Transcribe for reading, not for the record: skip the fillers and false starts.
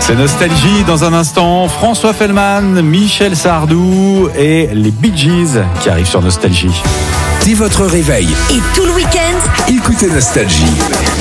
C'est Nostalgie dans un instant. François Fellman, Michel Sardou et les Bee Gees qui arrivent sur Nostalgie. Dès votre réveil Et tout le week-end, écoutez Nostalgie.